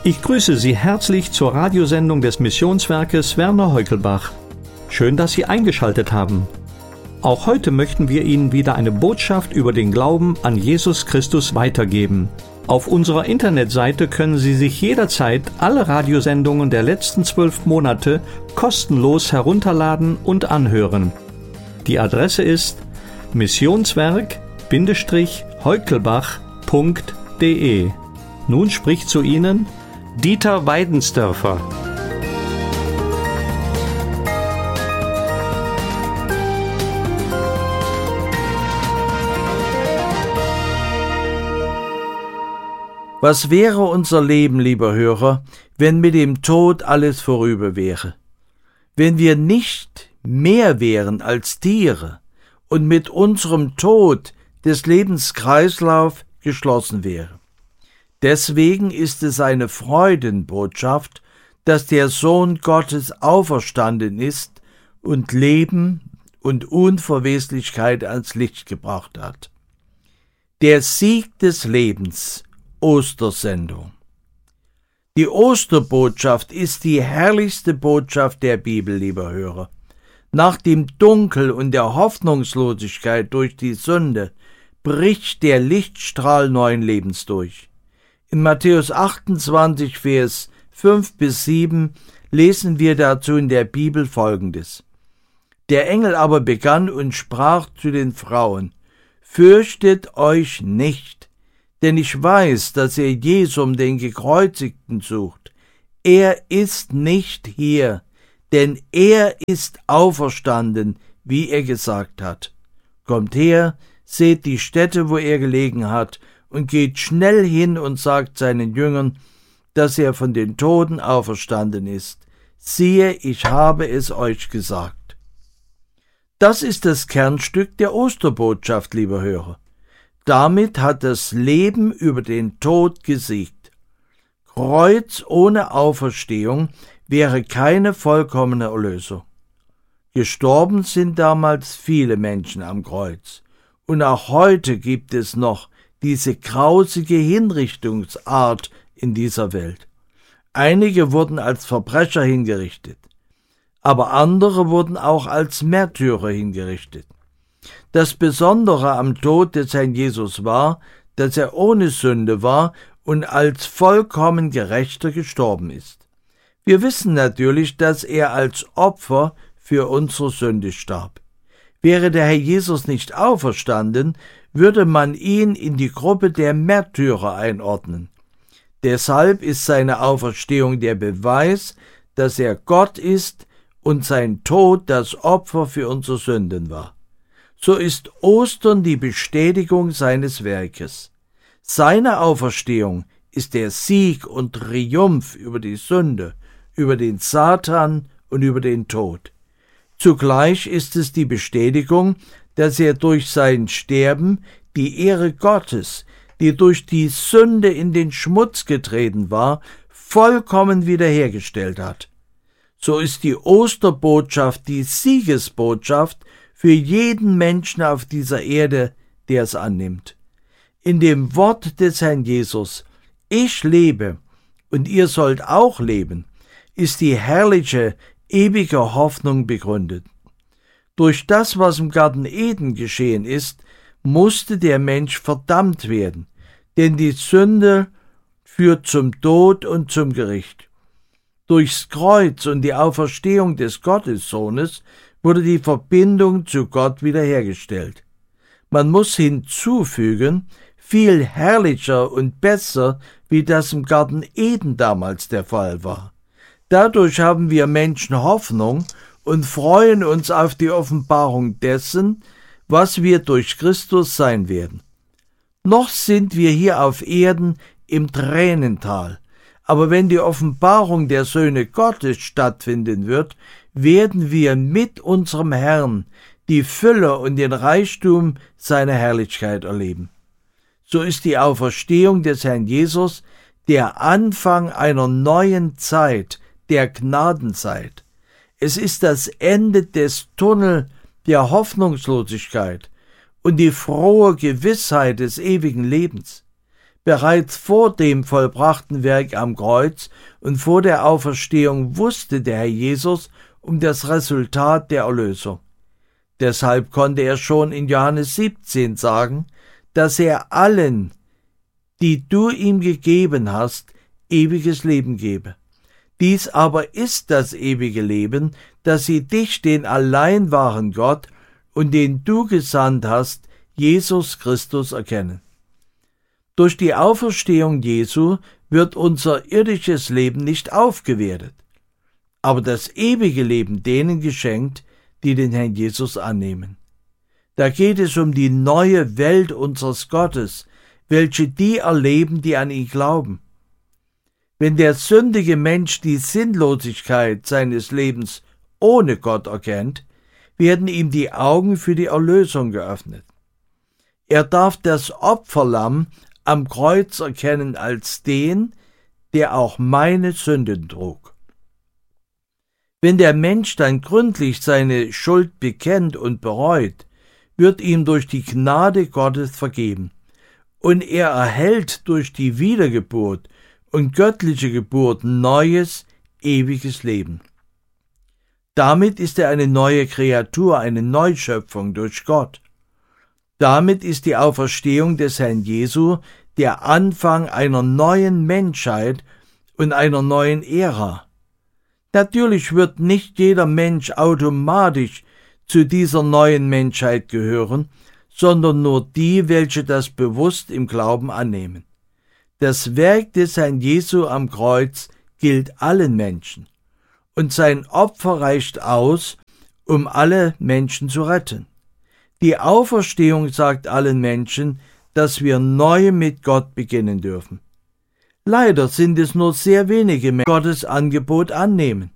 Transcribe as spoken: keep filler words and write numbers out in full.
Ich grüße Sie herzlich zur Radiosendung des Missionswerkes Werner Heukelbach. Schön, dass Sie eingeschaltet haben. Auch heute möchten wir Ihnen wieder eine Botschaft über den Glauben an Jesus Christus weitergeben. Auf unserer Internetseite können Sie sich jederzeit alle Radiosendungen der letzten zwölf Monate kostenlos herunterladen und anhören. Die Adresse ist missionswerk-heukelbach punkt de. Nun spricht zu Ihnen Dieter Weidensdörfer. Was wäre unser Leben, lieber Hörer, wenn mit dem Tod alles vorüber wäre? Wenn wir nicht mehr wären als Tiere und mit unserem Tod des Lebenskreislauf geschlossen wäre. Deswegen ist es eine Freudenbotschaft, dass der Sohn Gottes auferstanden ist und Leben und Unverweslichkeit ans Licht gebracht hat. Der Sieg des Lebens, Ostersendung. Die Osterbotschaft ist die herrlichste Botschaft der Bibel, lieber Hörer. Nach dem Dunkel und der Hoffnungslosigkeit durch die Sünde bricht der Lichtstrahl neuen Lebens durch. In Matthäus achtundzwanzig, Vers fünf bis sieben lesen wir dazu in der Bibel Folgendes. Der Engel aber begann und sprach zu den Frauen: Fürchtet euch nicht, denn ich weiß, dass ihr Jesum, den Gekreuzigten, sucht. Er ist nicht hier, denn er ist auferstanden, wie er gesagt hat. Kommt her, seht die Stätte, wo er gelegen hat, und geht schnell hin und sagt seinen Jüngern, dass er von den Toten auferstanden ist. Siehe, ich habe es euch gesagt. Das ist das Kernstück der Osterbotschaft, lieber Hörer. Damit hat das Leben über den Tod gesiegt. Kreuz ohne Auferstehung wäre keine vollkommene Erlösung. Gestorben sind damals viele Menschen am Kreuz. Und auch heute gibt es noch diese grausige Hinrichtungsart in dieser Welt. Einige wurden als Verbrecher hingerichtet, aber andere wurden auch als Märtyrer hingerichtet. Das Besondere am Tod des Herrn Jesus war, dass er ohne Sünde war und als vollkommen Gerechter gestorben ist. Wir wissen natürlich, dass er als Opfer für unsere Sünde starb. Wäre der Herr Jesus nicht auferstanden, würde man ihn in die Gruppe der Märtyrer einordnen. Deshalb ist seine Auferstehung der Beweis, dass er Gott ist und sein Tod das Opfer für unsere Sünden war. So ist Ostern die Bestätigung seines Werkes. Seine Auferstehung ist der Sieg und Triumph über die Sünde, über den Satan und über den Tod. Zugleich ist es die Bestätigung, dass er durch sein Sterben die Ehre Gottes, die durch die Sünde in den Schmutz getreten war, vollkommen wiederhergestellt hat. So ist die Osterbotschaft die Siegesbotschaft für jeden Menschen auf dieser Erde, der es annimmt. In dem Wort des Herrn Jesus, ich lebe und ihr sollt auch leben, ist die herrliche, ewige Hoffnung begründet. Durch das, was im Garten Eden geschehen ist, musste der Mensch verdammt werden, denn die Sünde führt zum Tod und zum Gericht. Durchs Kreuz und die Auferstehung des Gottessohnes wurde die Verbindung zu Gott wiederhergestellt. Man muss hinzufügen, viel herrlicher und besser, wie das im Garten Eden damals der Fall war. Dadurch haben wir Menschen Hoffnung und freuen uns auf die Offenbarung dessen, was wir durch Christus sein werden. Noch sind wir hier auf Erden im Tränental, aber wenn die Offenbarung der Söhne Gottes stattfinden wird, werden wir mit unserem Herrn die Fülle und den Reichtum seiner Herrlichkeit erleben. So ist die Auferstehung des Herrn Jesus der Anfang einer neuen Zeit, der Gnadenzeit. Es ist das Ende des Tunnels der Hoffnungslosigkeit und die frohe Gewissheit des ewigen Lebens. Bereits vor dem vollbrachten Werk am Kreuz und vor der Auferstehung wusste der Herr Jesus um das Resultat der Erlösung. Deshalb konnte er schon in Johannes siebzehn sagen, dass er allen, die du ihm gegeben hast, ewiges Leben gebe. Dies aber ist das ewige Leben, dass sie dich, den allein wahren Gott und den du gesandt hast, Jesus Christus, erkennen. Durch die Auferstehung Jesu wird unser irdisches Leben nicht aufgewertet, aber das ewige Leben denen geschenkt, die den Herrn Jesus annehmen. Da geht es um die neue Welt unseres Gottes, welche die erleben, die an ihn glauben. Wenn der sündige Mensch die Sinnlosigkeit seines Lebens ohne Gott erkennt, werden ihm die Augen für die Erlösung geöffnet. Er darf das Opferlamm am Kreuz erkennen als den, der auch meine Sünden trug. Wenn der Mensch dann gründlich seine Schuld bekennt und bereut, wird ihm durch die Gnade Gottes vergeben, und er erhält durch die Wiedergeburt und göttliche Geburt neues, ewiges Leben. Damit ist er eine neue Kreatur, eine Neuschöpfung durch Gott. Damit ist die Auferstehung des Herrn Jesu der Anfang einer neuen Menschheit und einer neuen Ära. Natürlich wird nicht jeder Mensch automatisch zu dieser neuen Menschheit gehören, sondern nur die, welche das bewusst im Glauben annehmen. Das Werk des Herrn Jesu am Kreuz gilt allen Menschen, und sein Opfer reicht aus, um alle Menschen zu retten. Die Auferstehung sagt allen Menschen, dass wir neu mit Gott beginnen dürfen. Leider sind es nur sehr wenige Menschen, die Gottes Angebot annehmen.